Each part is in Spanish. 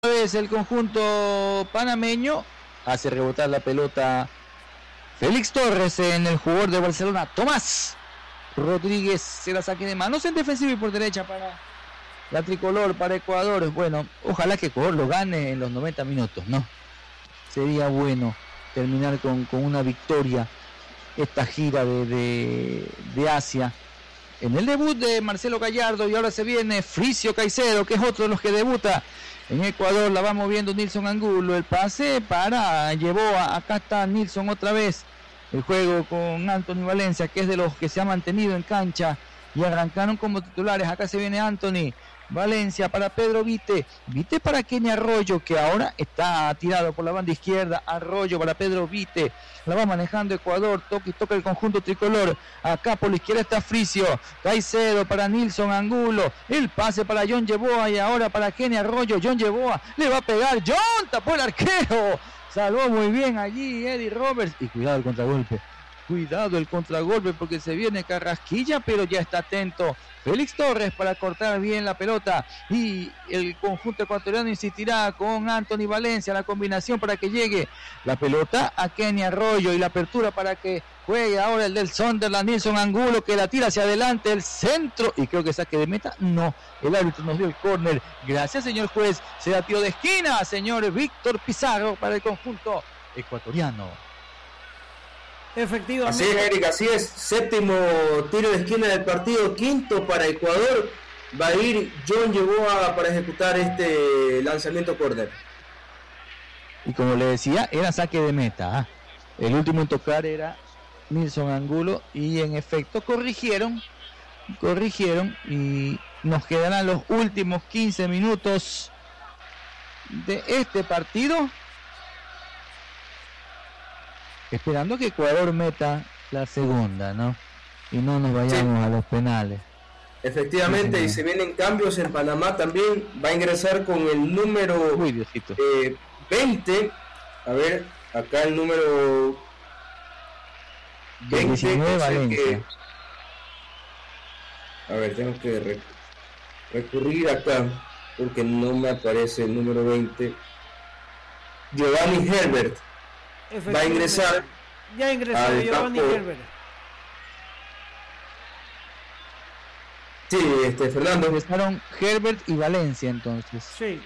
vez el conjunto panameño, hace rebotar la pelota Félix Torres en el jugador de Barcelona, Tomás Rodríguez, se la saque de manos en defensiva y por derecha para la tricolor, para Ecuador. Bueno, ojalá que Ecuador lo gane en los 90 minutos, ¿no? Sería bueno terminar con una victoria esta gira de Asia. En el debut de Marcelo Gallardo, y ahora se viene Fricio Caicedo, que es otro de los que debuta en Ecuador. La va moviendo Nilson Angulo, el pase para Yeboa, acá está Nilson otra vez, el juego con Anthony Valencia, que es de los que se ha mantenido en cancha y arrancaron como titulares. Acá se viene Anthony Valencia para Pedro Vite, Vite para Kenny Arroyo, que ahora está tirado por la banda izquierda. Arroyo para Pedro Vite, la va manejando Ecuador, toca el conjunto tricolor. Acá por la izquierda está Fricio Caicedo para Nilson Angulo, el pase para John Yeboa y ahora para Kenny Arroyo. John Yeboa le va a pegar, John tapó el arquero, salvó muy bien allí Eddie Roberts, y cuidado el contragolpe, porque se viene Carrasquilla, pero ya está atento Félix Torres para cortar bien la pelota, y el conjunto ecuatoriano insistirá con Anthony Valencia, la combinación para que llegue la pelota a Kenny Arroyo y la apertura para que juegue ahora el del Sunderland, Nilson Angulo, que la tira hacia adelante, el centro, y creo que saque de meta, no, el árbitro nos dio el córner, gracias señor juez, se da tiro de esquina, señor Víctor Pizarro para el conjunto ecuatoriano. Efectivamente. Así es, Eric, así es. Séptimo tiro de esquina del partido, quinto para Ecuador. Va a ir John Yeboa para ejecutar este lanzamiento córner. Y como le decía, era saque de meta. El último en tocar era Nilson Angulo y en efecto corrigieron y nos quedarán los últimos 15 minutos de este partido, esperando que Ecuador meta la segunda, ¿no? Y no nos vayamos a los penales. Efectivamente, y se vienen cambios en Panamá también. Va a ingresar con el número 20. A ver, acá el número 20. 19 Valencia. A ver, tengo que recurrir acá porque no me aparece el número 20. Giovanni Herbert va a ingresar. Ya ingresó Giovanni Herbert. Sí, Fernando. Ingresaron Herbert y Valencia entonces. Sí.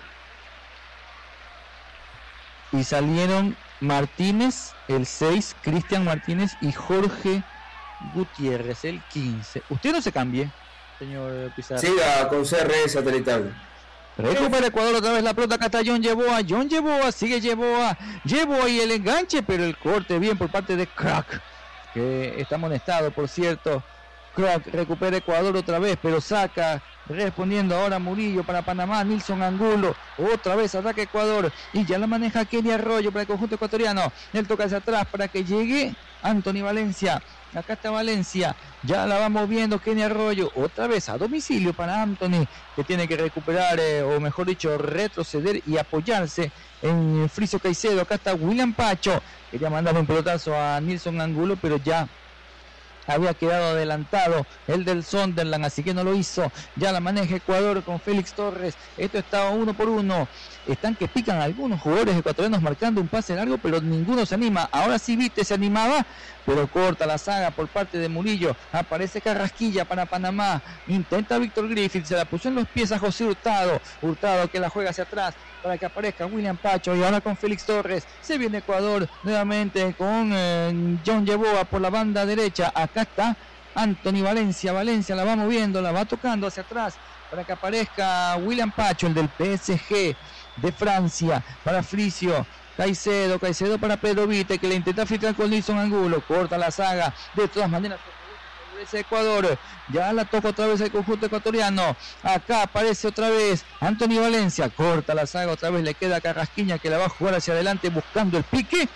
Y salieron Martínez, el 6, Cristian Martínez y Jorge Gutiérrez, el 15. Usted no se cambie, señor Pizarro. Siga con CR satelital. Recupera Ecuador otra vez la pelota, acá está John Yeboa, sigue Yeboa y el enganche, pero el corte bien por parte de Crack, que está amonestado, por cierto. Crack recupera Ecuador otra vez, pero saca, respondiendo ahora Murillo para Panamá, Nilson Angulo, otra vez ataca Ecuador, y ya la maneja Kenny Arroyo para el conjunto ecuatoriano, él toca hacia atrás para que llegue Anthony Valencia. Acá está Valencia, ya la va moviendo Kenny Arroyo, otra vez a domicilio para Anthony, que tiene que recuperar, o mejor dicho, retroceder y apoyarse en Fricio Caicedo. Acá está William Pacho, quería mandar un pelotazo a Nilson Angulo, pero ya había quedado adelantado el del Sunderland, así que no lo hizo. Ya la maneja Ecuador con Félix Torres. Esto está 1-1. Están que pican algunos jugadores ecuatorianos marcando un pase largo, pero ninguno se anima. Ahora sí Vite se animaba, pero corta la saga por parte de Murillo. Aparece Carrasquilla para Panamá. Intenta Víctor Griffith, se la puso en los pies a José Hurtado. Hurtado que la juega hacia atrás para que aparezca William Pacho, y ahora con Félix Torres. Se viene Ecuador nuevamente con John Yeboa por la banda derecha. Acá está Anthony Valencia la va moviendo, la va tocando hacia atrás para que aparezca William Pacho, el del PSG de Francia, para Fricio Caicedo para Pedro Vite, que le intenta filtrar con Nilson Angulo, corta la saga, de todas maneras ese Ecuador, ya la toca otra vez el conjunto ecuatoriano. Acá aparece otra vez Anthony Valencia, corta la saga, otra vez le queda Carrasquilla, que la va a jugar hacia adelante buscando el pique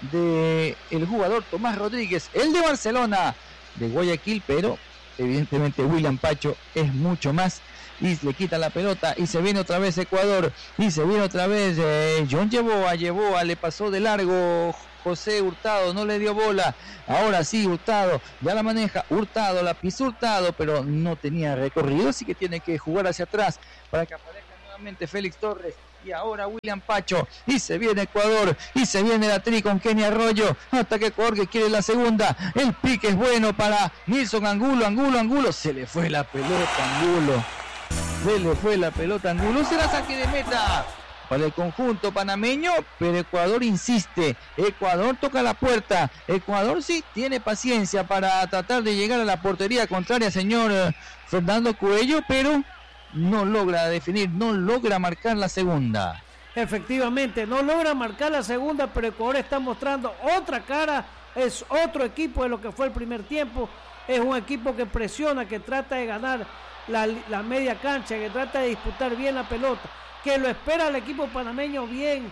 de el jugador Tomás Rodríguez, el de Barcelona, de Guayaquil, pero evidentemente William Pacho es mucho más, y le quita la pelota y se viene otra vez Ecuador, y se viene otra vez John Yeboa, le pasó de largo José Hurtado, no le dio bola. Ahora sí, Hurtado ya la maneja, Hurtado la pisó Hurtado, pero no tenía recorrido, así que tiene que jugar hacia atrás para que aparezca nuevamente Félix Torres. Y ahora William Pacho, y se viene Ecuador, y se viene la tri con Kenny Arroyo, hasta que Ecuador que quiere la segunda, el pique es bueno para Nilson Angulo, se le fue la pelota Angulo, será saque de meta para el conjunto panameño, pero Ecuador insiste, Ecuador toca la puerta, Ecuador sí tiene paciencia para tratar de llegar a la portería contraria, señor Fernando Cuello, pero no logra definir, no logra marcar la segunda. Efectivamente, no logra marcar la segunda, pero Ecuador está mostrando otra cara, es otro equipo de lo que fue el primer tiempo, es un equipo que presiona, que trata de ganar la media cancha, que trata de disputar bien la pelota, que lo espera el equipo panameño bien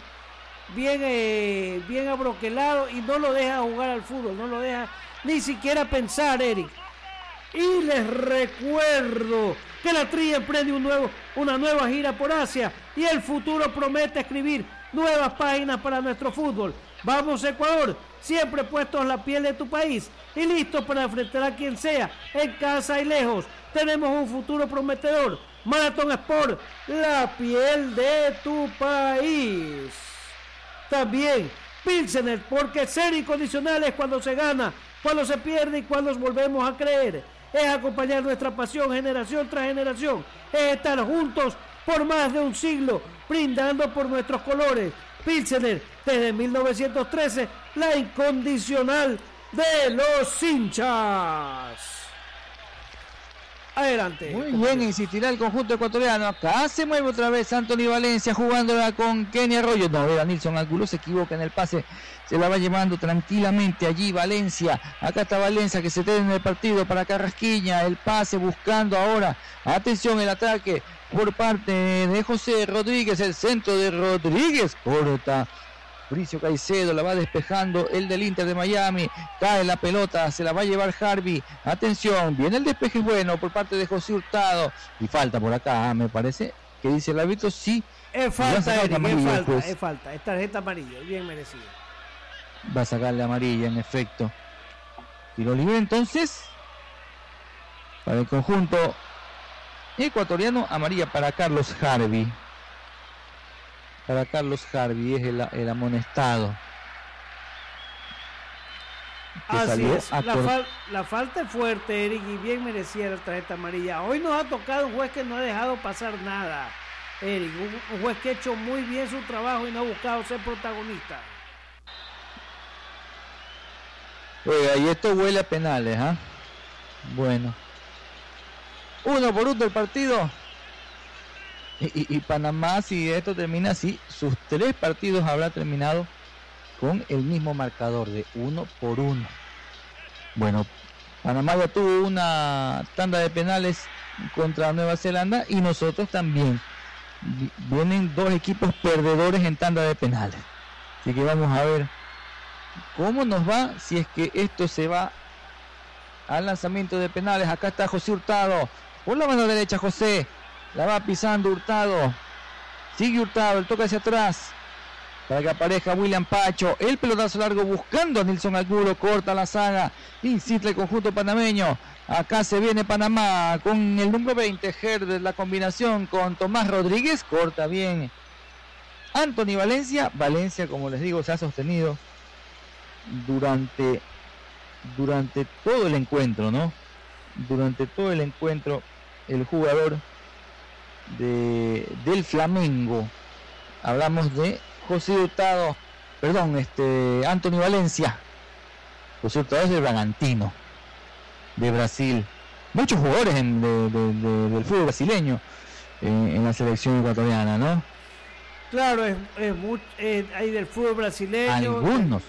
abroquelado y no lo deja jugar al fútbol, no lo deja ni siquiera pensar, Eric. Y les recuerdo que la Tri emprende una nueva gira por Asia y el futuro promete escribir nuevas páginas para nuestro fútbol. Vamos Ecuador, siempre puestos en la piel de tu país y listos para enfrentar a quien sea, en casa y lejos. Tenemos un futuro prometedor. Marathon Sport, la piel de tu país. También Pilsener, porque ser incondicional es cuando se gana, cuando se pierde y cuando nos volvemos a creer. Es acompañar nuestra pasión generación tras generación. Es estar juntos por más de un siglo, brindando por nuestros colores. Pilsener, desde 1913, la incondicional de los hinchas. Adelante. Muy bien, insistirá el conjunto ecuatoriano. Acá se mueve otra vez Anthony Valencia jugándola con Kenny Arroyo. No, era Nilson Angulo, se equivoca en el pase. Se la va llevando tranquilamente allí Valencia. Acá está Valencia que se tiene en el partido para Carrasquilla. El pase buscando ahora. Atención, el ataque por parte de José Rodríguez. El centro de Rodríguez. Corta. Mauricio Caicedo la va despejando, el del Inter de Miami, cae la pelota, se la va a llevar Harvey, atención, viene el despeje bueno por parte de José Hurtado, y falta por acá, me parece, que dice el árbitro, sí. Es falta, Eric, es falta, es tarjeta amarilla, bien merecida. Va a sacarle amarilla, en efecto. Tiro libre entonces, para el conjunto ecuatoriano, amarilla para Carlos Harvey. Para Carlos Harvey es el amonestado. Así es, la falta es fuerte, Eric, y bien merecida la tarjeta amarilla. Hoy nos ha tocado un juez que no ha dejado pasar nada, Eric, un juez que ha hecho muy bien su trabajo y no ha buscado ser protagonista. Oiga, y esto huele a penales, ¿ah? Bueno. 1-1 el partido. Y Panamá, si esto termina así, sus 3 partidos habrá terminado con el mismo marcador de 1-1. Bueno, Panamá ya tuvo una tanda de penales contra Nueva Zelanda y nosotros también. Vienen 2 equipos perdedores en tanda de penales. Así que vamos a ver cómo nos va si es que esto se va al lanzamiento de penales. Acá está José Hurtado. Por la mano derecha, José. La va pisando Hurtado. Sigue Hurtado, el toque hacia atrás. Para que aparezca William Pacho. El pelotazo largo buscando a Nilson Angulo. Corta la saga. Insiste el conjunto panameño. Acá se viene Panamá con el número 20. Herder, la combinación con Tomás Rodríguez. Corta bien Anthony Valencia. Valencia, como les digo, se ha sostenido durante todo el encuentro, ¿no? Durante todo el encuentro, el jugador del Flamengo, hablamos de José Hurtado, Anthony Valencia. José Hurtado es de Bragantino, de Brasil. Muchos jugadores del fútbol brasileño en la selección ecuatoriana, ¿no? Claro, hay del fútbol brasileño. Algunos.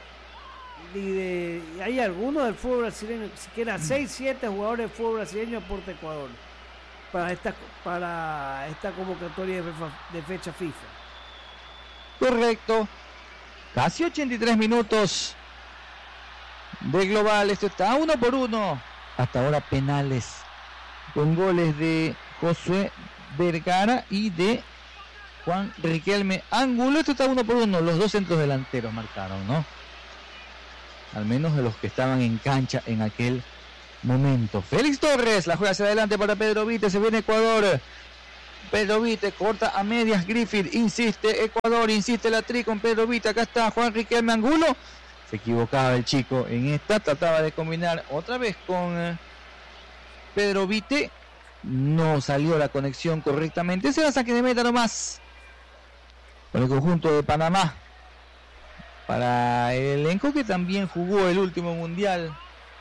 Hay algunos del fútbol brasileño, siquiera 6-7 jugadores del fútbol brasileño aporta Ecuador para esta convocatoria de fecha FIFA. Correcto. Casi 83 minutos de global. Esto está 1-1. Hasta ahora penales con goles de Josué Vergara y de Juan Riquelme Angulo. Esto está 1-1. Los 2 centros delanteros marcaron, ¿no? Al menos de los que estaban en cancha en aquel momento. Félix Torres la juega hacia adelante para Pedro Vite. Se viene Ecuador. Pedro Vite corta a medias. Griffith insiste. Ecuador insiste la tri con Pedro Vite. Acá está Juan Riquelme Angulo. Se equivocaba el chico en esta. Trataba de combinar otra vez con Pedro Vite. No salió la conexión correctamente. Se la saque de meta nomás para el conjunto de Panamá. Para el elenco que también jugó el último mundial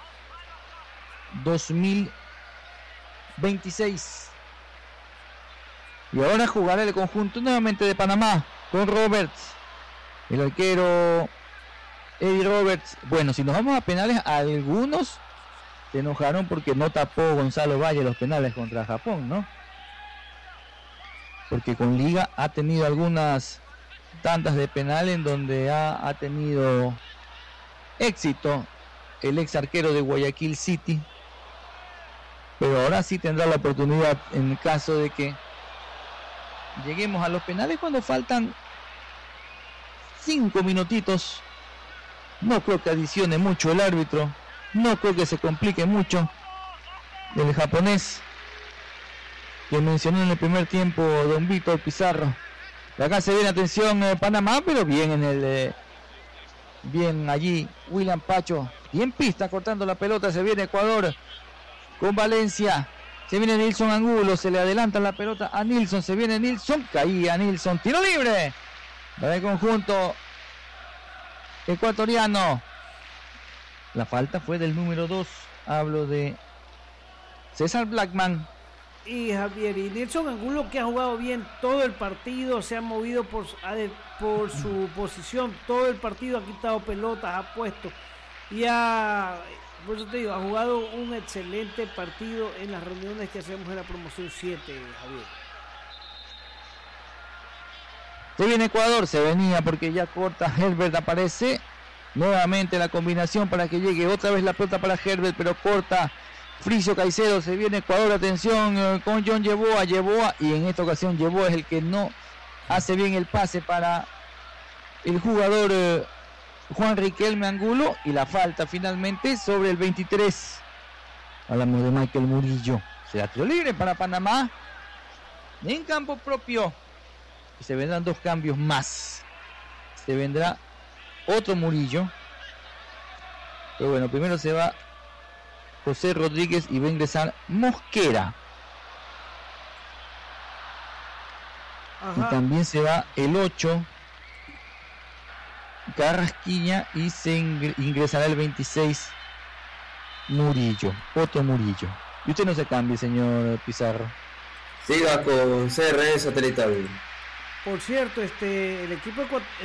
2026. Y ahora jugará el conjunto nuevamente de Panamá con Roberts, el arquero Eddie Roberts. Bueno, si nos vamos a penales, algunos se enojaron porque no tapó Gonzalo Valle los penales contra Japón, ¿no? Porque con Liga ha tenido algunas tantas de penal en donde ha tenido éxito el ex arquero de Guayaquil City. Pero ahora sí tendrá la oportunidad en el caso de que lleguemos a los penales cuando faltan 5 minutitos. No creo que adicione mucho el árbitro. No creo que se complique mucho. El japonés que mencionó en el primer tiempo don Víctor Pizarro. Acá se viene, atención, Panamá, pero bien en el bien allí William Pacho, bien pista cortando la pelota. Se viene Ecuador con Valencia. Se viene Nilson Angulo, se le adelanta la pelota a Nilson, se viene Nilson, caía Nilson, tiro libre para el conjunto ecuatoriano. La falta fue del número 2, hablo de César Blackman. Y Javier, y Nilson Angulo, que ha jugado bien todo el partido, se ha movido por su posición todo el partido, ha quitado pelotas, ha puesto y por eso te digo, ha jugado un excelente partido en las reuniones que hacemos en la promoción 7, Javier. Se viene Ecuador, se venía porque ya corta Herbert, aparece nuevamente la combinación para que llegue otra vez la pelota para Herbert, pero corta Fricio Caicedo. Se viene Ecuador, atención, con John Yeboa, y en esta ocasión Yeboa es el que no hace bien el pase para el jugador Juan Riquelme Angulo, y la falta finalmente sobre el 23. Hablamos de Michael Murillo. Será tiro libre para Panamá en campo propio. Y se vendrán 2 cambios más. Se vendrá otro Murillo, pero bueno, primero se va José Rodríguez y va a ingresar Mosquera. Ajá. Y también se va el 8 Carrasquilla, y se ingresará el 26 Murillo, otro Murillo. Y usted no se cambie, señor Pizarro. Siga con CRE Satelital. Por cierto, el equipo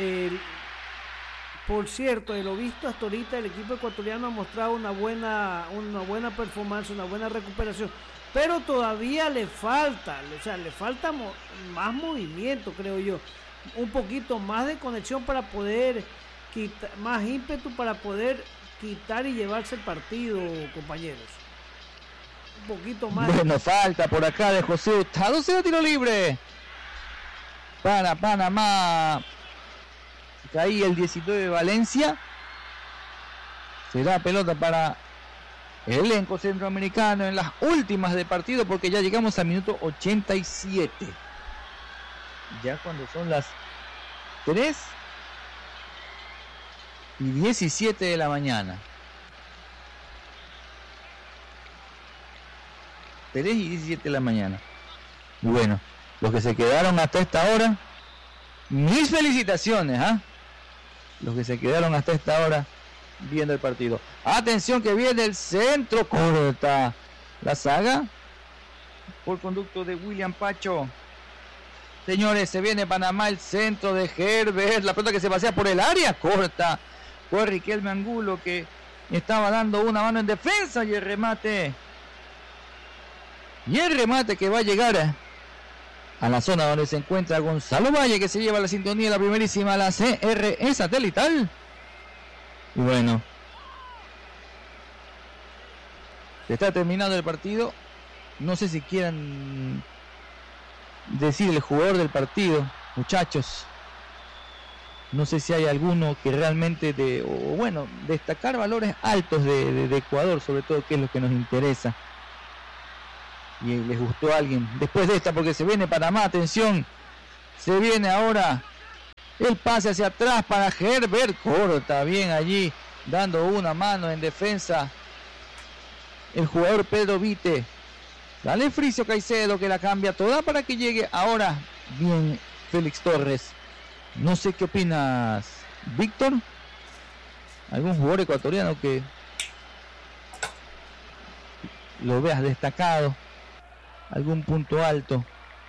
de lo visto hasta ahorita, el equipo ecuatoriano ha mostrado una buena performance, una buena recuperación, pero todavía le falta más movimiento, creo yo, un poquito más de conexión para poder quitar, más ímpetu para poder quitar y llevarse el partido, compañeros. Un poquito más. Bueno, falta por acá de José Hurtado, se da tiro libre para Panamá. Caía el 19 de Valencia. Será pelota para el elenco centroamericano en las últimas de partido, porque ya llegamos al minuto 87. Ya cuando son las 3:17 de la mañana. 3:17 de la mañana. Y bueno, los que se quedaron hasta esta hora, mis felicitaciones, los que se quedaron hasta esta hora viendo el partido. Atención que viene el centro, corta la saga por conducto de William Pacho. Señores, se viene Panamá, el centro de Herbert, la pelota que se pasea por el área, corta fue Riquelme Angulo, que estaba dando una mano en defensa, y el remate que va a llegar a la zona donde se encuentra Gonzalo Valle, que se lleva la sintonía, la primerísima, la CRE Satelital. Y bueno, se está terminando el partido. No sé si quieran decir el jugador del partido, muchachos. No sé si hay alguno que realmente destacar valores altos de Ecuador, sobre todo, que es lo que nos interesa. y les gustó a alguien después de esta, porque se viene Panamá, atención, se viene ahora el pase hacia atrás para Herbert, corta bien allí, dando una mano en defensa el jugador Pedro Vite. Dale Fricio Caicedo, que la cambia toda para que llegue ahora bien Félix Torres. No sé qué opinas, Víctor. ¿Algún jugador ecuatoriano que lo veas destacado? ¿Algún punto alto?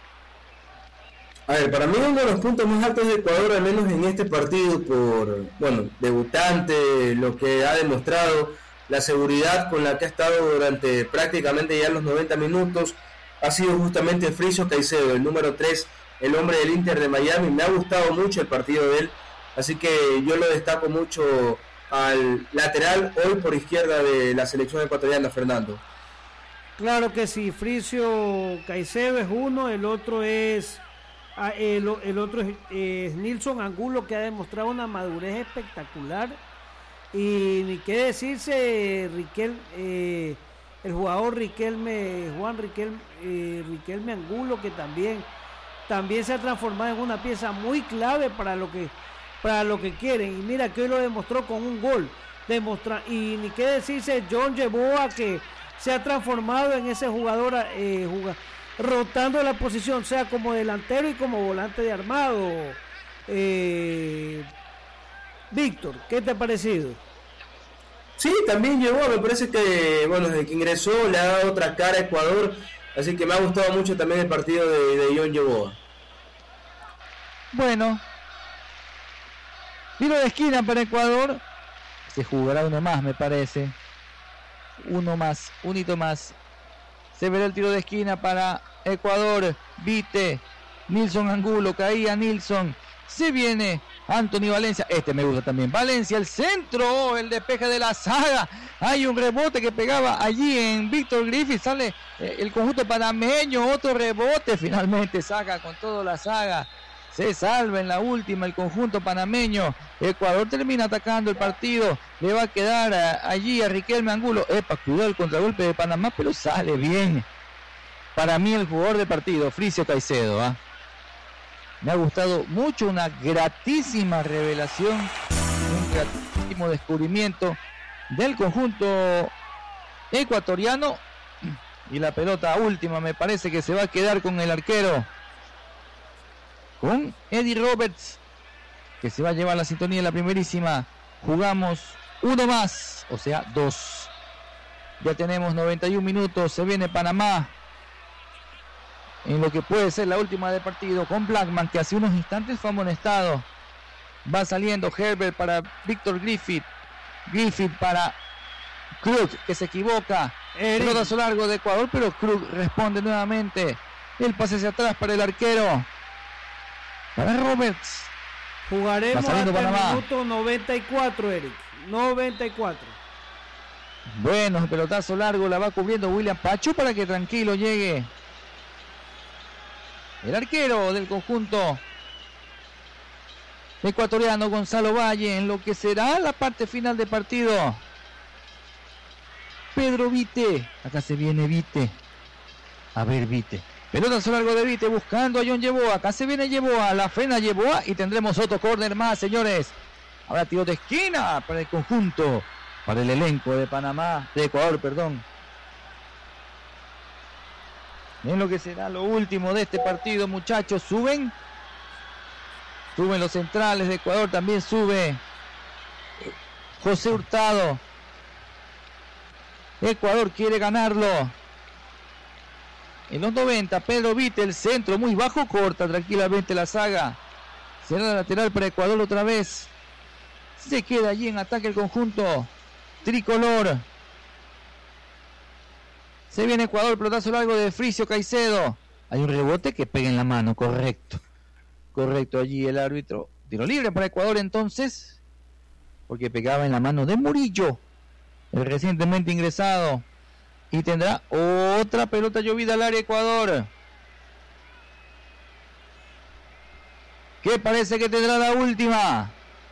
A ver, para mí uno de los puntos más altos de Ecuador, al menos en este partido, por, bueno, debutante, lo que ha demostrado, la seguridad con la que ha estado durante prácticamente ya los 90 minutos, ha sido justamente Fricio Caicedo, el número 3, el hombre del Inter de Miami. Me ha gustado mucho el partido de él, así que yo lo destaco mucho al lateral hoy por izquierda de la selección ecuatoriana, Fernando. Claro que sí, Fricio Caicedo es uno, el otro es Nilson Angulo, que ha demostrado una madurez espectacular, y ni qué decirse el jugador Riquelme Angulo, que también se ha transformado en una pieza muy clave para lo que quieren, y mira que hoy lo demostró con un gol, y ni qué decirse John Yeboah, que se ha transformado en ese jugador rotando la posición, sea como delantero y como volante de armado. Víctor, ¿qué te ha parecido? Sí, también llegó, me parece que, bueno, desde que ingresó le ha dado otra cara a Ecuador, así que me ha gustado mucho también el partido de John Yeboah. Bueno, tiro de esquina para Ecuador, se jugará uno más, me parece, un hito más. Se verá el tiro de esquina para Ecuador. Vite, Nilson Angulo, caía Nilson. Se viene Anthony Valencia. Este me gusta también. Valencia, el centro, el despeje de la saga. Hay un rebote que pegaba allí en Víctor Griffith. Sale el conjunto panameño. Otro rebote. Finalmente saca con toda la saga. Se salva en la última el conjunto panameño. Ecuador termina atacando el partido. Le va a quedar allí a Riquelme Angulo. Cuidado el contragolpe de Panamá, pero sale bien. Para mí el jugador del partido, Fricio Caicedo. Me ha gustado mucho, una gratísima revelación, un gratísimo descubrimiento del conjunto ecuatoriano. Y la pelota última me parece que se va a quedar con el arquero, con Eddie Roberts, que se va a llevar la sintonía en la primerísima. Jugamos uno más, o sea 2. Ya tenemos 91 minutos, se viene Panamá en lo que puede ser la última del partido, con Blackman, que hace unos instantes fue amonestado. Va saliendo Herbert para Víctor Griffith para Krug, que se equivoca. Pelotazo largo de Ecuador, pero Krug responde nuevamente. El pase hacia atrás para el arquero, para Roberts. Jugaremos hasta el minuto 94, Eric. 94. Bueno, el pelotazo largo la va cubriendo William Pacho para que tranquilo llegue el arquero del conjunto ecuatoriano, Gonzalo Valle, en lo que será la parte final del partido. Pedro Vite, acá se viene Vite. A ver, Vite. Pelotazo largo de Vite buscando a John Yeboah. Acá se viene Yeboah, la frena Yeboah y tendremos otro córner más, señores. Ahora tiro de esquina para el conjunto, para el elenco de Panamá, de Ecuador, perdón. En lo que será lo último de este partido, muchachos. Suben los centrales de Ecuador, también sube José Hurtado. Ecuador quiere ganarlo. En los 90, Pedro Vite, el centro muy bajo, corta tranquilamente la saga. Será la lateral para Ecuador otra vez. Se queda allí en ataque el conjunto tricolor. Se viene Ecuador, pelotazo largo de Fricio Caicedo. Hay un rebote que pega en la mano, correcto allí el árbitro. Tiro libre para Ecuador entonces, porque pegaba en la mano de Murillo, el recientemente ingresado. Y tendrá otra pelota llovida al área Ecuador, que parece que tendrá la última.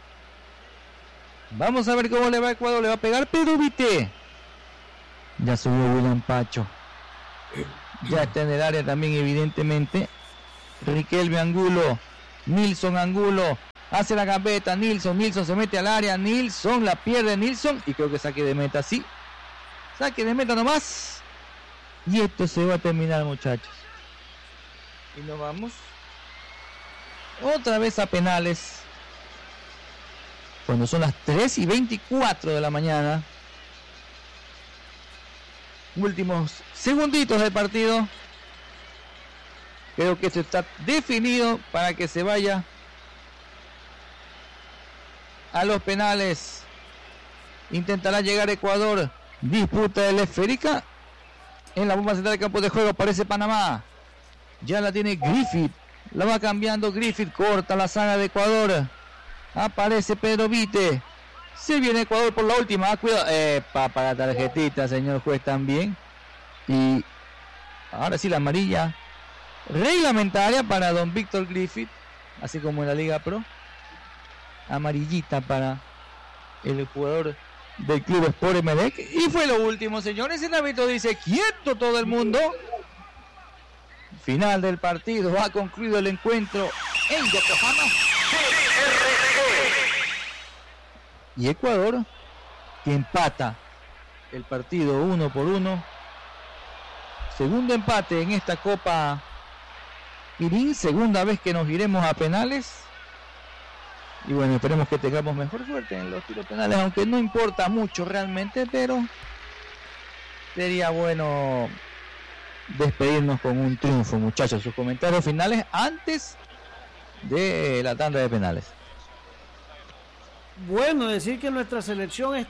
Vamos a ver cómo le va a Ecuador. Le va a pegar Pedro Vite. Ya subió William Pacho. ya está en el área también, evidentemente. Riquelme Angulo, Nilson Angulo, hace la gambeta, Nilson se mete al área, Nilson la pierde, y creo que saque de meta, sí. Saque de meta nomás. Y esto se va a terminar, muchachos. Y nos vamos otra vez a penales. Cuando son las 3:24 de la mañana. Últimos segunditos del partido. Creo que esto está definido para que se vaya a los penales. Intentará llegar Ecuador. Disputa de la esférica. En la bomba central del campo de juego aparece Panamá. Ya la tiene Griffith. La va cambiando Griffith. Corta la saga de Ecuador. Aparece Pedro Vite. Se viene Ecuador por la última. Cuidado. Para tarjetita, señor juez, también. Y ahora sí la amarilla reglamentaria para don Víctor Griffith. Así como en la Liga Pro. Amarillita para el jugador del Club Sport Emelec. Y fue lo último, señores. El árbitro dice: quieto todo el mundo. Final del partido. Ha concluido el encuentro en Yokohama. Y Ecuador, que empata el partido 1-1. Segundo empate en esta Copa Kirin. Segunda vez que nos iremos a penales. Y bueno, esperemos que tengamos mejor suerte en los tiros penales, aunque no importa mucho realmente, pero sería bueno despedirnos con un triunfo, muchachos. Sus comentarios finales antes de la tanda de penales. Bueno, decir que nuestra selección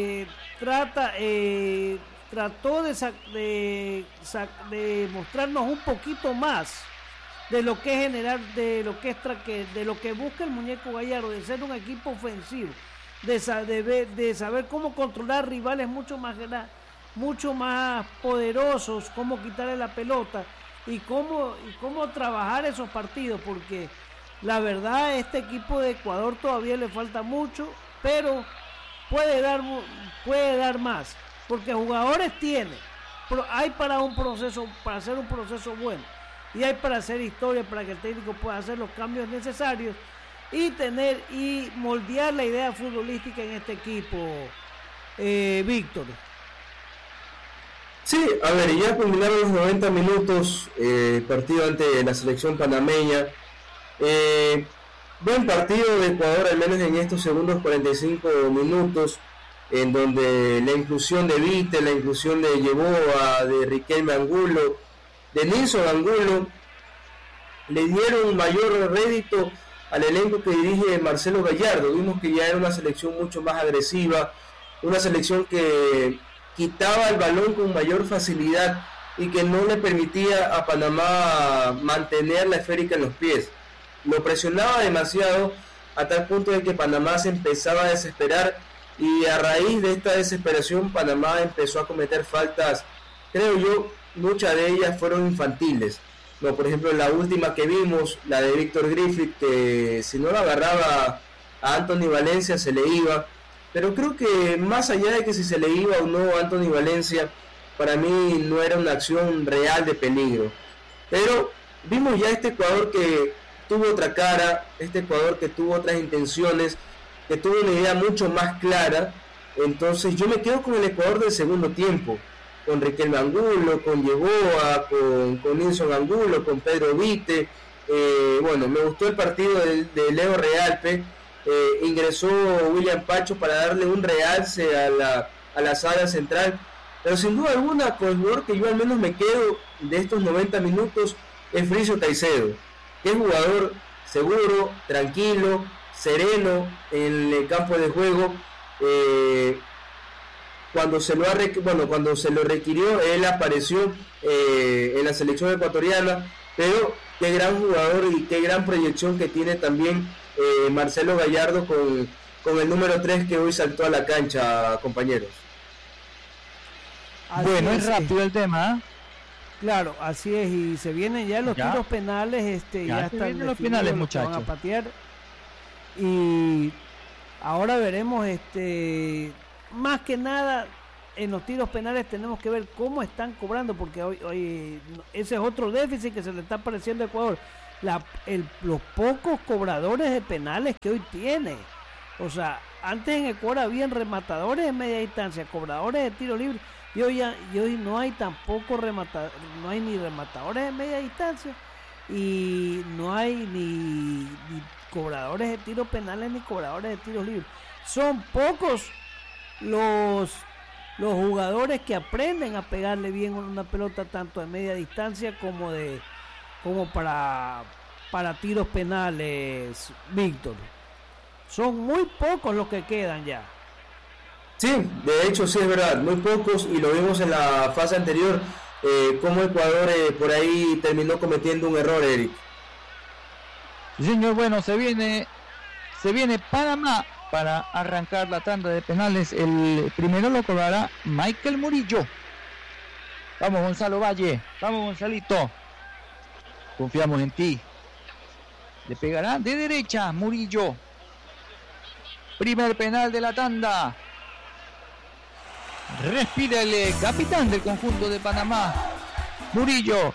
trató de mostrarnos un poquito más de lo que es generar, de lo que busca el muñeco Gallardo, de ser un equipo ofensivo, de saber cómo controlar rivales mucho más poderosos, cómo quitarle la pelota y cómo trabajar esos partidos, porque la verdad a este equipo de Ecuador todavía le falta mucho, pero puede dar más, porque jugadores tiene, pero hay para hacer un proceso bueno, y hay para hacer historia, para que el técnico pueda hacer los cambios necesarios y moldear la idea futbolística en este equipo, Víctor. Sí, a ver, ya culminaron los 90 minutos, partido ante la selección panameña. Buen partido de Ecuador, al menos en estos segundos 45 minutos, en donde la inclusión de Vite, la inclusión de Yeboah, de Riquelme Angulo, de Nilson Angulo, le dieron mayor rédito al elenco que dirige Marcelo Gallardo. Vimos que ya era una selección mucho más agresiva, una selección que quitaba el balón con mayor facilidad y que no le permitía a Panamá mantener la esférica en los pies. Lo presionaba demasiado a tal punto de que Panamá se empezaba a desesperar, y a raíz de esta desesperación Panamá empezó a cometer faltas, creo yo, muchas de ellas fueron infantiles. No, por ejemplo, la última que vimos, la de Víctor Griffith, que si no la agarraba a Anthony Valencia se le iba, pero creo que más allá de que si se le iba o no a Anthony Valencia, para mí no era una acción real de peligro. Pero vimos ya este Ecuador que tuvo otra cara, este Ecuador que tuvo otras intenciones, que tuvo una idea mucho más clara. Entonces yo me quedo con el Ecuador del segundo tiempo, con Riquelme Angulo, con Yeboah, con Nilson Angulo, con Pedro Vite. Bueno, me gustó el partido de Leo Realpe. Ingresó William Pacho para darle un realce a la saga central, pero sin duda alguna con el jugador que yo al menos me quedo de estos 90 minutos es Friso Caicedo, que es jugador seguro, tranquilo, sereno en el campo de juego. Cuando se lo requirió, él apareció en la selección ecuatoriana, pero qué gran jugador y qué gran proyección que tiene también Marcelo Gallardo con el número 3 que hoy saltó a la cancha, compañeros. Bueno, es rápido el tema, ¿eh? Claro, así es, y se vienen ya los tiros penales, ya están los penales, muchachos. Van a patear, y ahora veremos, más que nada, en los tiros penales tenemos que ver cómo están cobrando, porque hoy ese es otro déficit que se le está apareciendo a Ecuador. Los pocos cobradores de penales que hoy tiene. O sea, antes en Ecuador habían rematadores de media distancia, cobradores de tiro libre, y hoy no hay tampoco no hay ni rematadores de media distancia, y no hay ni cobradores de tiro penales ni cobradores de tiros libres. Son pocos los jugadores que aprenden a pegarle bien una pelota tanto de media distancia como para tiros penales, Víctor. Son muy pocos los que quedan ya. Sí, de hecho sí es verdad, muy pocos, y lo vimos en la fase anterior, como Ecuador por ahí terminó cometiendo un error, Eric. Sí, señor, bueno, se viene Panamá para arrancar la tanda de penales. El primero lo cobrará Michael Murillo. Vamos, Gonzalo Valle, vamos, Gonzalito, confiamos en ti. Le pegará de derecha Murillo. Primer penal de la tanda. Respira el capitán del conjunto de Panamá. Murillo,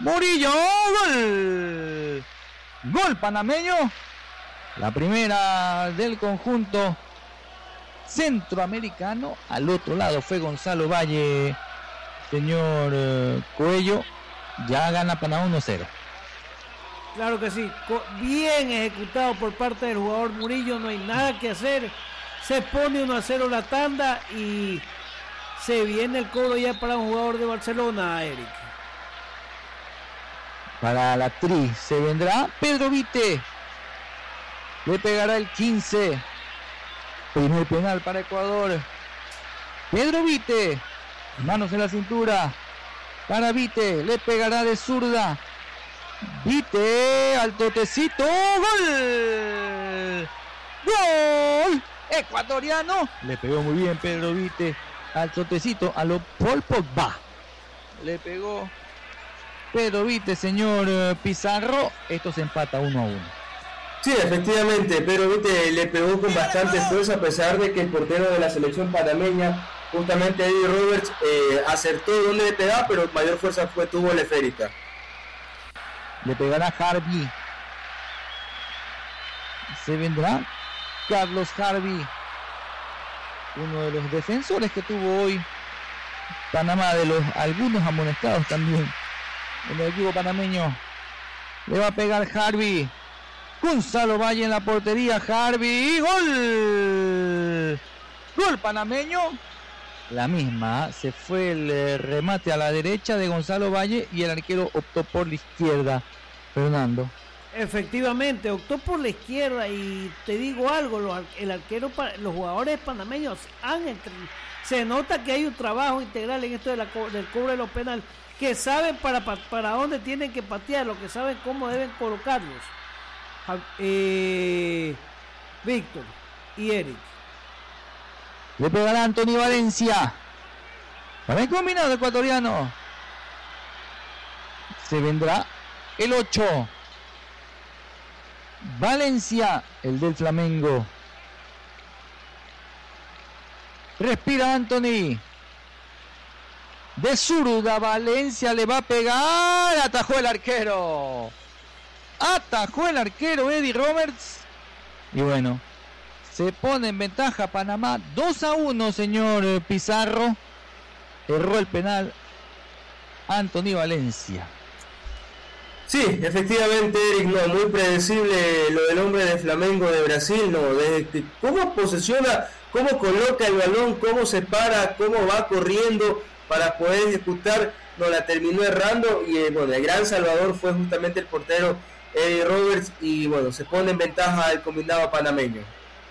gol. Gol panameño. La primera del conjunto centroamericano. Al otro lado fue Gonzalo Valle. Señor Cuello, ya gana Panamá 1-0. Claro que sí, bien ejecutado por parte del jugador Murillo, no hay nada que hacer. Se pone 1-0 la tanda y se viene el cobro ya para un jugador de Barcelona, Eric. Para la tri se vendrá Pedro Vite. Le pegará el 15. Primer penal para Ecuador. Pedro Vite. Manos en la cintura. Para Vite. Le pegará de zurda. Vite al totecito. ¡Gol! ¡Gol! Ecuatoriano. Le pegó muy bien Pedro Vite al totecito. A lo Paul Pogba. Le pegó Pedro Vite, señor Pizarro. Esto se empata 1-1. Sí, efectivamente, Pedro Vite le pegó con bastante fuerza, a pesar de que el portero de la selección panameña, justamente Eddie Roberts, acertó donde le pegaba, pero mayor fuerza tuvo la esférica. Le pegará Harvey. Se vendrá Carlos Harvey, uno de los defensores que tuvo hoy Panamá, de los algunos amonestados también en el equipo panameño. Le va a pegar Harvey. Gonzalo Valle en la portería. Harvey. ¡Gol! Gol panameño. La misma. Se fue el remate a la derecha de Gonzalo Valle y el arquero optó por la izquierda. Fernando. Efectivamente, optó por la izquierda, y te digo algo, los jugadores panameños se nota que hay un trabajo integral en esto del cobro de los penales, que saben para dónde tienen que patearlo, que saben cómo deben colocarlos. Víctor y Eric. Le pegará Anthony Valencia para el combinado ecuatoriano. Se vendrá el 8. Valencia, el del Flamengo. Respira Anthony. De zurda Valencia, le va a pegar. Atajó el arquero. Atajó el arquero Eddie Roberts. Y bueno, se pone en ventaja Panamá 2-1, señor Pizarro. Erró el penal Anthony Valencia. Sí, efectivamente, Eric, no, muy predecible lo del hombre de Flamengo de Brasil, no, desde cómo posesiona, cómo coloca el balón, cómo se para, cómo va corriendo para poder ejecutar, no, la terminó errando, y bueno, el gran salvador fue justamente el portero Eddie Roberts, y bueno, se pone en ventaja el combinado panameño.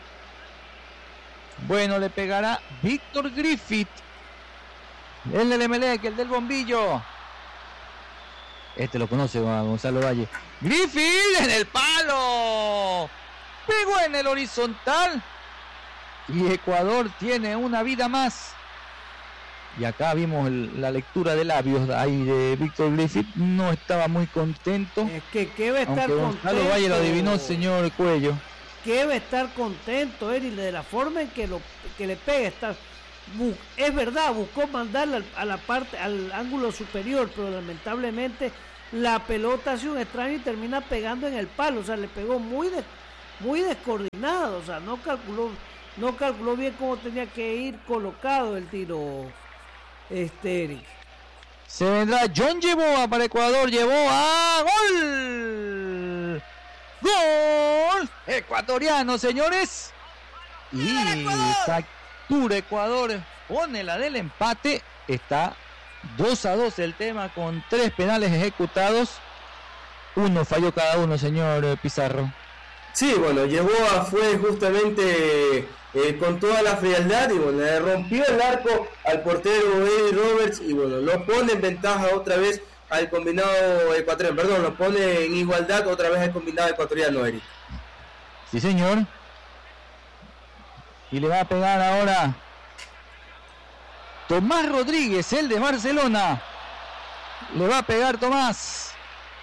Bueno, le pegará Víctor Griffith, el del Emelec, el del bombillo. Este lo conoce Gonzalo Valle. Griffith en el palo. Pegó en el horizontal. Y Ecuador tiene una vida más. Y acá vimos la lectura de labios ahí de Víctor Griffith. No estaba muy contento. Es que va a estar contento. Gonzalo Valle lo adivinó, señor Cuello. Que va a estar contento, Eric, de la forma en que le pega. es verdad, buscó mandarla a la parte, al ángulo superior, pero lamentablemente la pelota hace un extraño y termina pegando en el palo, o sea, le pegó muy descoordinado, o sea, no calculó bien cómo tenía que ir colocado el tiro, Eric. Se vendrá John Yeboah para Ecuador, Yeboah, ¡gol! ¡Gol! Ecuatoriano, señores. Y captura Ecuador, pone la del empate, está 2-2 el tema con 3 penales ejecutados. Uno falló cada uno, señor Pizarro. Sí, bueno, Yeboah fue justamente con toda la frialdad y bueno, le rompió el arco al portero Eddie Roberts y bueno, lo pone en ventaja otra vez al combinado ecuatoriano, perdón, lo pone en igualdad otra vez al combinado ecuatoriano, Eric. Sí, señor. Y le va a pegar ahora Tomás Rodríguez, el de Barcelona. Le va a pegar Tomás.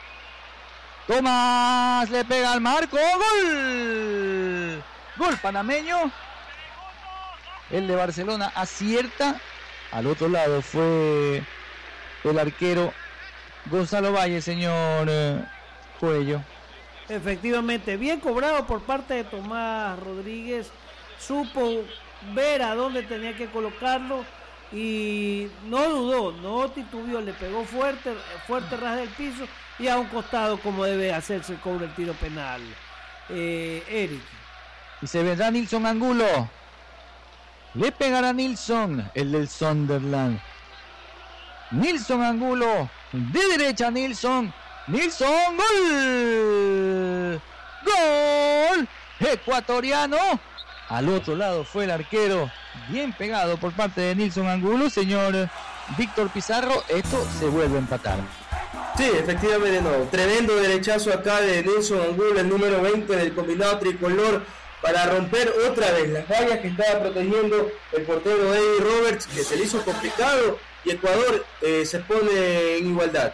Tomás le pega al marco. ¡Gol! Gol panameño. El de Barcelona acierta. Al otro lado fue el arquero Gonzalo Valle, señor Cuello. Efectivamente, bien cobrado por parte de Tomás Rodríguez. Supo ver a dónde tenía que colocarlo y no dudó, no titubeó, le pegó fuerte ras del piso y a un costado como debe hacerse el cobro el tiro penal. Eric. Y se vendrá Nilson Angulo. Le pegará Nilson, el del Sunderland. Nilson Angulo, de derecha Nilson. Nilson, gol. Gol ecuatoriano. Al otro lado fue el arquero, bien pegado por parte de Nilson Angulo, señor Víctor Pizarro. Esto se vuelve a empatar. Sí, efectivamente, no. Tremendo derechazo acá de Nilson Angulo, el número 20 del combinado tricolor, para romper otra vez las vallas que estaba protegiendo el portero Eddie Roberts, que se le hizo complicado y Ecuador se pone en igualdad.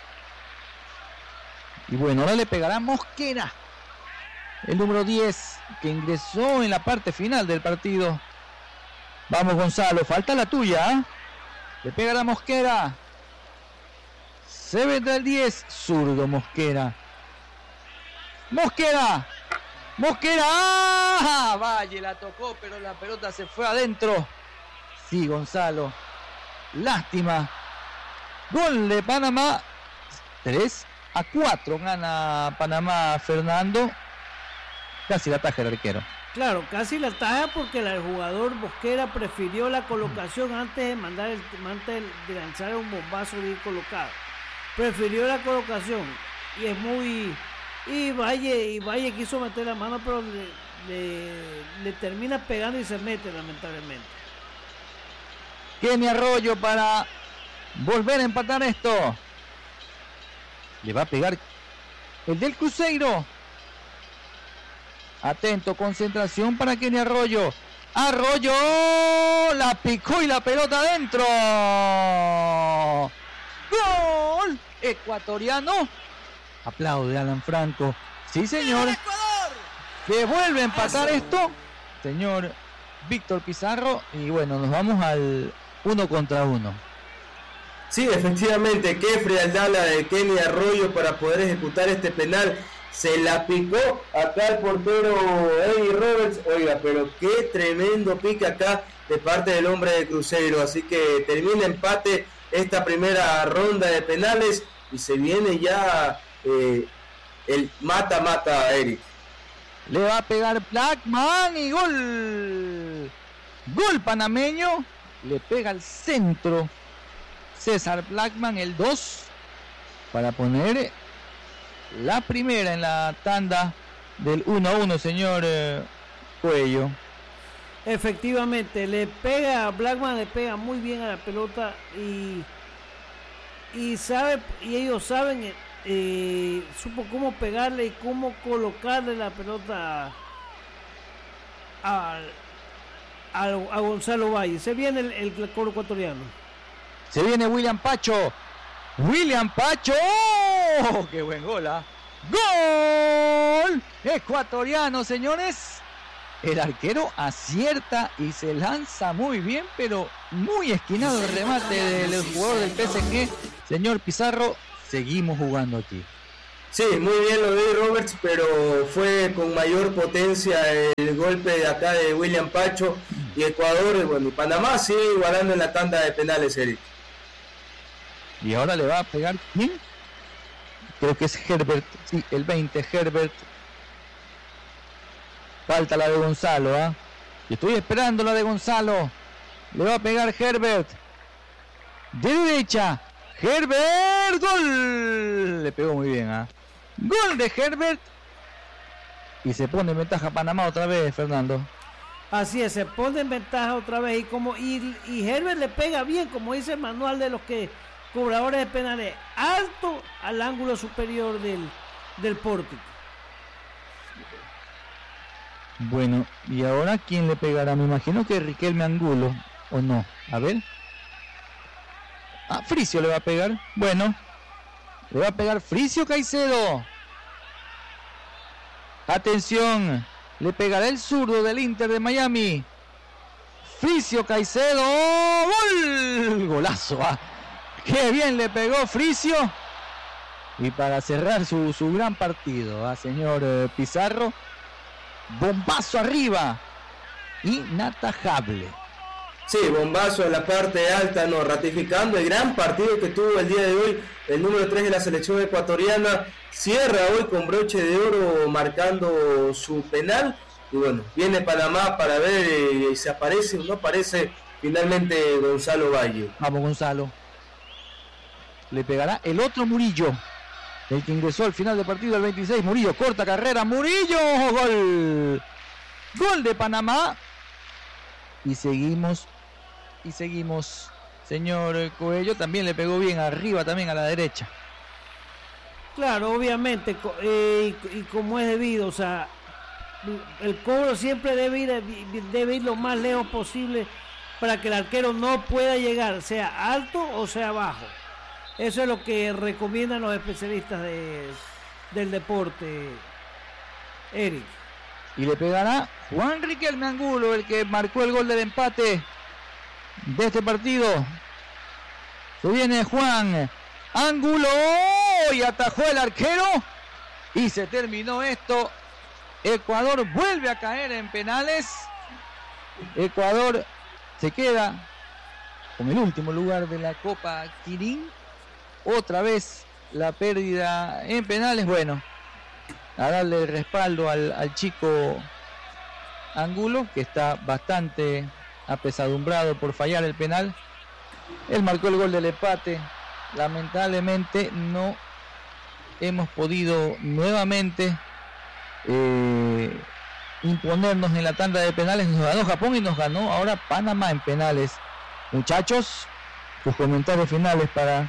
Y bueno, ahora le pegará Mosquera, el número 10, que ingresó en la parte final del partido. Vamos, Gonzalo, falta la tuya, ¿eh? Le pegará Mosquera. Se vendrá el 10, zurdo Mosquera. Mosquera. ¡Ah! Valle la tocó, pero la pelota se fue adentro. Sí, Gonzalo. Lástima. Gol de Panamá. 3-4 gana Panamá, Fernando. Casi la ataja el arquero. Claro, casi la ataja porque el jugador Mosquera prefirió la colocación antes de lanzar un bombazo de ir colocado. Prefirió la colocación y es muy... Y Valle quiso meter la mano, pero le termina pegando y se mete, lamentablemente. Kenny Arroyo para volver a empatar esto. Le va a pegar el del Cruzeiro. Atento, concentración para Kenny Arroyo. Arroyo la picó y la pelota adentro. ¡Gol! Ecuatoriano. Aplaude Alan Franco. Sí, señor. Que vuelve a empatar esto, señor Víctor Pizarro. Y bueno, nos vamos al 1 contra 1. Sí, efectivamente, qué frialdad la de Kenny Arroyo para poder ejecutar este penal. Se la picó acá el portero Eddie Roberts. Oiga, pero qué tremendo pique acá de parte del hombre de Cruzeiro. Así que termina empate esta primera ronda de penales y se viene ya el mata-mata, Eric. Le va a pegar Blackman y gol. Gol panameño. Le pega al centro César Blackman, el 2, para poner la primera en la tanda del 1-1, señor Cuello. Efectivamente, Blackman le pega muy bien a la pelota y ellos saben, supo cómo pegarle y cómo colocarle la pelota a Gonzalo Valle. Se viene el coro ecuatoriano. Se viene William Pacho. William Pacho. ¡Oh! ¡Qué buen gol! ¿Ah? ¡Gol! Ecuatoriano, señores. El arquero acierta y se lanza muy bien, pero muy esquinado el remate del jugador del PSG. Señor Pizarro, seguimos jugando aquí. Sí, muy bien lo de Roberts, pero fue con mayor potencia el golpe de acá de William Pacho y Ecuador, bueno, y Panamá sigue igualando en la tanda de penales, Eric. Y ahora le va a pegar ¿quién? Creo que es Herbert, sí, el 20, Herbert. Falta la de Gonzalo, ¿ah? Yo estoy esperando la de Gonzalo. Le va a pegar Herbert. De derecha. Herbert. Gol. Le pegó muy bien, ¿ah? Gol de Herbert. Y se pone en ventaja Panamá otra vez, Fernando. Así es, se pone en ventaja otra vez. Y Herbert le pega bien, como dice el manual de los que cobradores de penales. Alto al ángulo superior del pórtico. Bueno, y ahora ¿quién le pegará? Me imagino que Riquelme Angulo, ¿o no? A ver. Fricio le va a pegar. Bueno, le va a pegar Fricio Caicedo. Atención, le pegará el zurdo del Inter de Miami. Fricio Caicedo. ¡Gol! Golazo, ¡qué bien le pegó Fricio! Y para cerrar su gran partido, señor Pizarro. Bombazo arriba, inatajable. Sí, bombazo en la parte alta, no, ratificando el gran partido que tuvo el día de hoy el número 3 de la selección ecuatoriana. Cierra hoy con broche de oro marcando su penal. Y bueno, viene Panamá para ver si aparece o no aparece finalmente Gonzalo Valle. Vamos, Gonzalo. Le pegará el otro Murillo. El que ingresó al final del partido, el 26, Murillo, corta carrera, Murillo, gol. Gol de Panamá. Y seguimos. Señor Coello, también le pegó bien arriba, también a la derecha. Claro, obviamente, y como es debido, o sea, el cobro siempre debe ir lo más lejos posible para que el arquero no pueda llegar, sea alto o sea bajo. Eso es lo que recomiendan los especialistas del deporte, Eric. Y le pegará Juan Riquelme Angulo, el que marcó el gol del empate de este partido. Se viene Juan Angulo y atajó el arquero. Y se terminó esto. Ecuador vuelve a caer en penales. Ecuador se queda con el último lugar de la Copa Quirín. Otra vez la pérdida en penales. Bueno, a darle el respaldo al chico Angulo, que está bastante apesadumbrado por fallar el penal. Él marcó el gol del empate. Lamentablemente no hemos podido nuevamente imponernos en la tanda de penales. Nos ganó Japón y nos ganó ahora Panamá en penales. Muchachos, tus comentarios finales para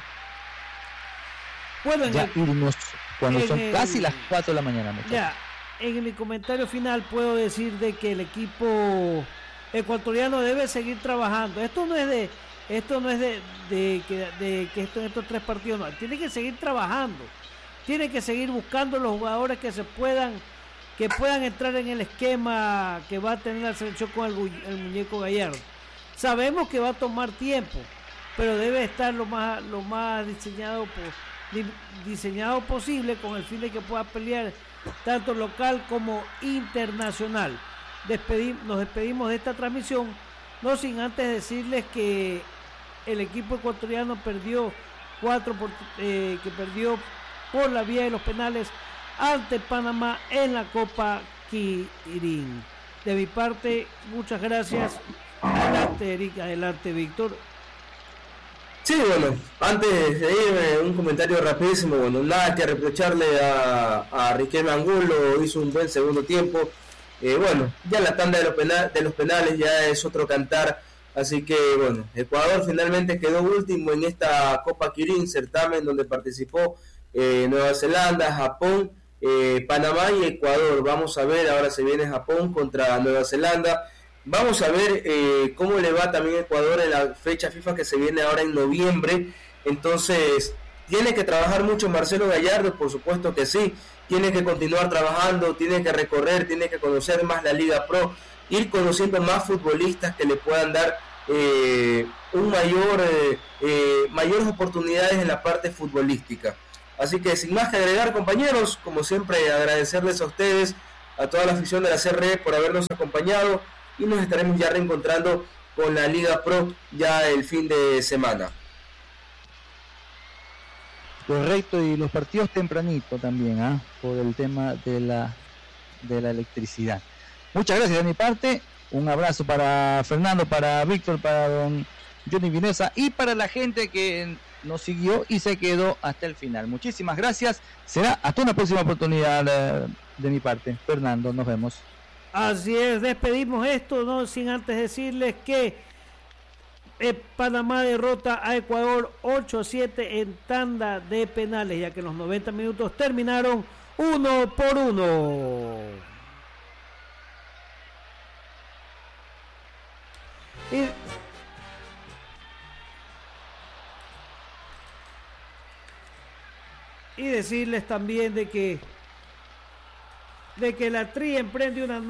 irnos cuando son casi las 4 de la mañana. Muchachos. Ya, en mi comentario final puedo decir de que el equipo ecuatoriano debe seguir trabajando. Esto no es de que estos 3 partidos, no, tiene que seguir trabajando, tiene que seguir buscando los jugadores que puedan entrar en el esquema que va a tener la selección con el muñeco Gallardo. Sabemos que va a tomar tiempo, pero debe estar lo más diseñado posible, con el fin de que pueda pelear tanto local como internacional. Nos despedimos de esta transmisión, no sin antes decirles que el equipo ecuatoriano perdió por la vía de los penales ante Panamá en la Copa Quirín. De mi parte, muchas gracias. Adelante, Eric, adelante, Víctor. Sí, bueno, antes de irme, un comentario rapidísimo. Bueno, nada que reprocharle a Riquelme Angulo, hizo un buen segundo tiempo. Bueno, ya la tanda de los penales ya es otro cantar. Así que, bueno, Ecuador finalmente quedó último en esta Copa Quirín, certamen donde participó Nueva Zelanda, Japón, Panamá y Ecuador. Vamos a ver, ahora se viene Japón contra Nueva Zelanda. Vamos a ver cómo le va también Ecuador en la fecha FIFA que se viene ahora en noviembre. Entonces, tiene que trabajar mucho Marcelo Gallardo, por supuesto que sí. tiene que continuar trabajando, tiene que recorrer, tiene que conocer más la Liga Pro, ir conociendo más futbolistas que le puedan dar mayores oportunidades en la parte futbolística. Así que sin más que agregar, compañeros, como siempre agradecerles a ustedes, a toda la afición de la CRE por habernos acompañado, y nos estaremos ya reencontrando con la Liga Pro ya el fin de semana. Correcto, y los partidos tempranito también, por el tema de la electricidad. Muchas gracias de mi parte, un abrazo para Fernando, para Víctor, para don Johnny Vinoza y para la gente que nos siguió y se quedó hasta el final. Muchísimas gracias, será hasta una próxima oportunidad de mi parte. Fernando, nos vemos. Así es, despedimos esto, no sin antes decirles que Panamá derrota a Ecuador 8-7 en tanda de penales, ya que los 90 minutos terminaron 1-1. Y decirles también de que la TRI emprende una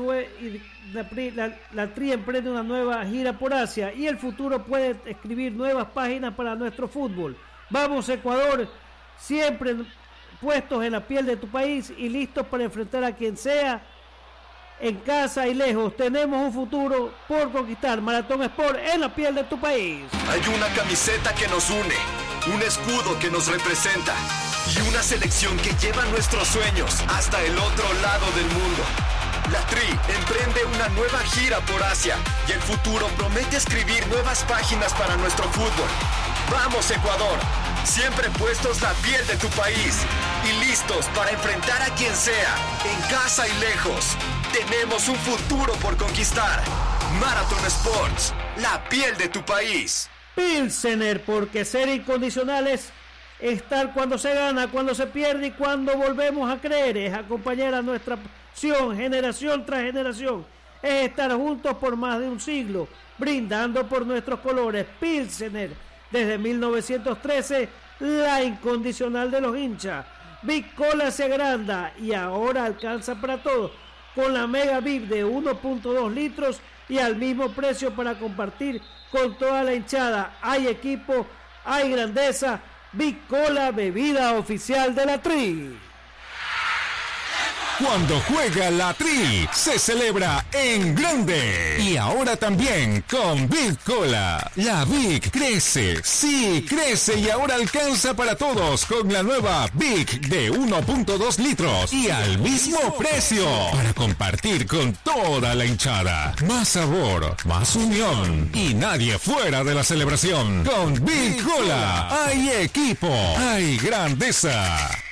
nueva gira por Asia, y el futuro puede escribir nuevas páginas para nuestro fútbol. Vamos Ecuador, siempre puestos en la piel de tu país y listos para enfrentar a quien sea, en casa y lejos. Tenemos un futuro por conquistar. Maratón Sport, en la piel de tu país. Hay una camiseta que nos une, un escudo que nos representa y una selección que lleva nuestros sueños hasta el otro lado del mundo. La TRI emprende una nueva gira por Asia y el futuro promete escribir nuevas páginas para nuestro fútbol. ¡Vamos Ecuador! Siempre puestos la piel de tu país y listos para enfrentar a quien sea, en casa y lejos. Tenemos un futuro por conquistar. Marathon Sports, la piel de tu país. Pilsener, porque ser incondicional es estar cuando se gana, cuando se pierde y cuando volvemos a creer. Es acompañar a nuestra acción generación tras generación. Es estar juntos por más de un siglo, brindando por nuestros colores. Pilsener, desde 1913, la incondicional de los hinchas. Big Cola se agranda y ahora alcanza para todos, con la Mega VIP de 1.2 litros y al mismo precio para compartir con toda la hinchada. Hay equipo, hay grandeza. Big Cola, bebida oficial de la TRI. Cuando juega la TRI, se celebra en grande. Y ahora también con Big Cola. La Big crece, sí, crece y ahora alcanza para todos con la nueva Big de 1.2 litros y al mismo precio. Para compartir con toda la hinchada. Más sabor, más unión y nadie fuera de la celebración. Con Big Cola hay equipo, hay grandeza.